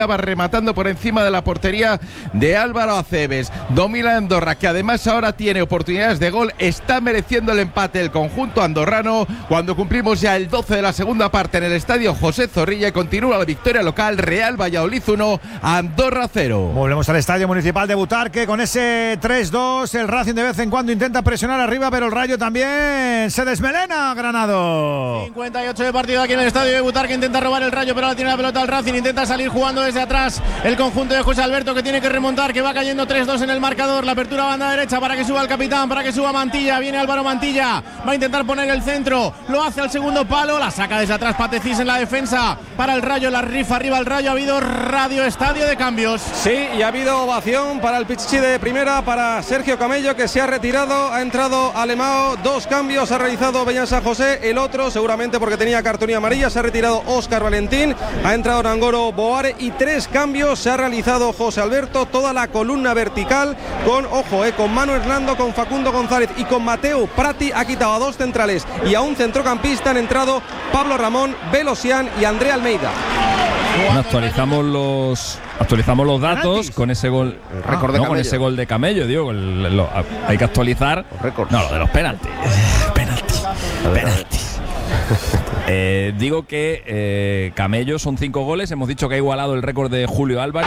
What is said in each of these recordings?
va rematando por encima de la portería de Álvaro Aceves. Domina Andorra, que además ahora tiene oportunidades de gol. Está mereciendo el empate el conjunto andorrano cuando cumplimos ya el 12 de la segunda parte en el estadio José Zorrilla y continúa la victoria local. Real Valladolid 1, Andorra 0. Volvemos al estadio municipal de Butarque con ese 3-2. El Racing de vez en cuando intenta presionar arriba, pero el Rayo también se desmelena. Granado. 58 de partido aquí en el estadio de Butarque. Intenta robar el Rayo, pero ahora tiene la pelota el Racing. Intenta salir jugando desde atrás el conjunto de José Alberto, que tiene que remontar, que va cayendo 3-2 en el marcador. La apertura banda derecha para que suba el capitán, para que suba Mantilla. Viene Álvaro Mantilla, va a intentar poner el centro, lo hace al segundo palo, la saca desde atrás Patecís en la defensa para el Rayo, la rifa arriba el Rayo. Ha habido radio estadio de cambios. Sí, y ha habido ovación para el Pichichi de primera, para Sergio Camello, que se ha retirado. Ha entrado Alemao, 2 cambios ha realizado Bellán San José, el otro seguramente porque tenía cartulina amarilla, se ha retirado Óscar Valentín, ha entrado Nangoro Boare y 3 cambios se ha realizado José Alberto. Toda la columna vertical con, ojo, con Manu Hernando, con Facundo González y con Mateo Prati. Ha quitado a 2 centrales y a un centrocampista. Han entrado Pablo Ramón, Velosian y André Almeida. Bueno, actualizamos los datos con ese gol. El récord de con ese gol de Camello, digo, hay que actualizar. No, lo de los penaltis. Digo que Camello son 5 goles. Hemos dicho que ha igualado el récord de Julio Álvarez.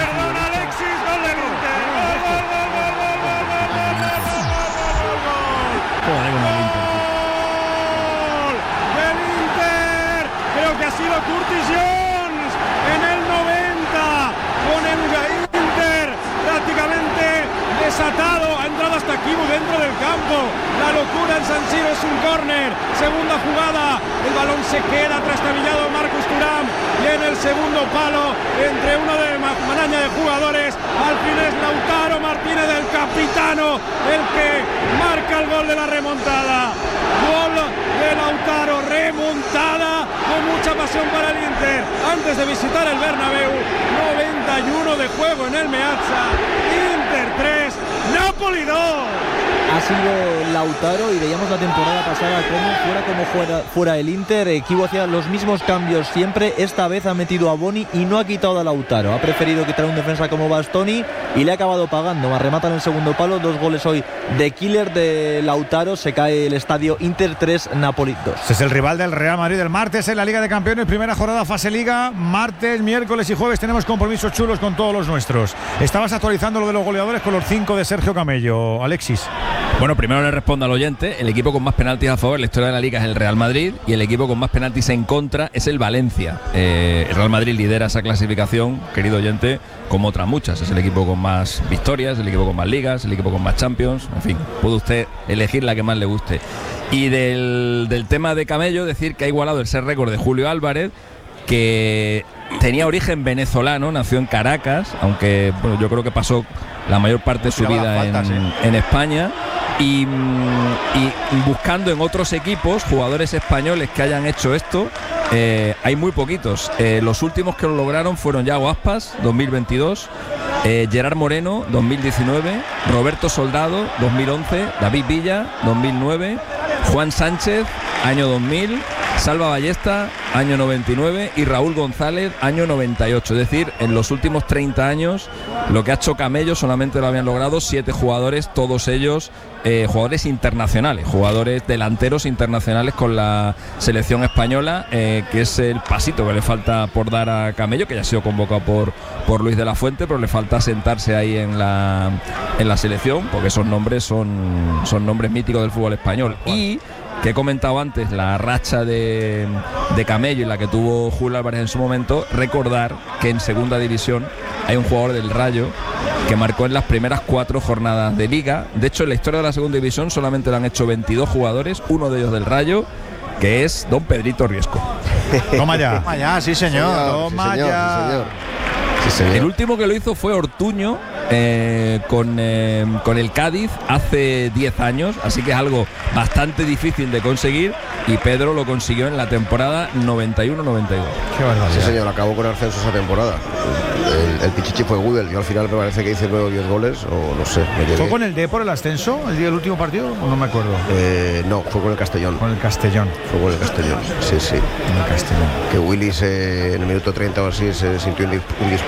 Curtis Jones en el 90 con el Inter prácticamente desatado, ha entrado hasta Kibu dentro del campo. La locura en San Siro, es un córner. Segunda jugada, el balón se queda trastabillado Marcus Thuram y en el segundo palo, entre una de maraña de jugadores, al fin es Lautaro Martínez, el capitano, el que marca el gol de la remontada. Gol de Lautaro, remontada con mucha pasión para el Inter antes de visitar el Bernabéu. 91 de juego en el Meazza. Inter 3, Napoli 2. Ha sido Lautaro y veíamos la temporada pasada como fuera el Inter. Kibu hacía los mismos cambios siempre. Esta vez ha metido a Boni y no ha quitado a Lautaro. Ha preferido quitar a un defensa como Bastoni y le ha acabado pagando. Remata en el segundo palo. 2 goles hoy de killer de Lautaro. Se cae el estadio. Inter 3, Napoli 2. Este es el rival del Real Madrid el martes en la Liga de Campeones. Primera jornada fase Liga. Martes, miércoles y jueves tenemos compromisos chulos con todos los nuestros. Estabas actualizando lo de los goleadores con los 5 de Sergio Camello, Alexis. Bueno, primero le respondo al oyente. El equipo con más penaltis a favor en la historia de la Liga es el Real Madrid y el equipo con más penaltis en contra es el Valencia. El Real Madrid lidera esa clasificación, querido oyente, como otras muchas. Es el equipo con más victorias, el equipo con más ligas, el equipo con más Champions. En fin, puede usted elegir la que más le guste. Y del tema de Camello, decir que ha igualado el ser récord de Julio Álvarez, que tenía origen venezolano, nació en Caracas, aunque bueno, yo creo que pasó la mayor parte de su vida en España. Y buscando en otros equipos jugadores españoles que hayan hecho esto, hay muy poquitos. Los últimos que lo lograron fueron Yago Aspas, 2022, Gerard Moreno, 2019, Roberto Soldado, 2011, David Villa, 2009, Juan Sánchez, año 2000, Salva Ballesta, año 99 y Raúl González, año 98. Es decir, en los últimos 30 años lo que ha hecho Camello solamente lo habían logrado 7 jugadores, todos ellos jugadores internacionales, jugadores delanteros internacionales con la selección española, que es el pasito que le falta por dar a Camello, que ya ha sido convocado por Luis de la Fuente, pero le falta sentarse ahí en la selección, porque esos nombres son nombres míticos del fútbol español. Y que he comentado antes, la racha de Camello y la que tuvo Julio Álvarez en su momento, recordar que en segunda división hay un jugador del Rayo que marcó en las primeras 4 jornadas de Liga. De hecho, en la historia de la segunda división solamente lo han hecho 22 jugadores, uno de ellos del Rayo, que es don Pedrito Riesco. Toma ya. Toma ya, sí señor. Toma ya. Sí, señor. El último que lo hizo fue Ortuño, con el Cádiz hace 10 años, así que es algo bastante difícil de conseguir, y Pedro lo consiguió en la temporada 91-92. Qué barbaridad. Sí señor, acabó con ascenso esa temporada. El Pichichi fue Gudel, yo al final me parece que hice luego 10 goles, o no sé. ¿Fue con el Depor el ascenso el día del último partido o no me acuerdo? No, fue con el Castellón. Con el Castellón. Fue con el Castellón, sí. Con el Castellón. Que Willis en el minuto 30 o así se sintió indispuesto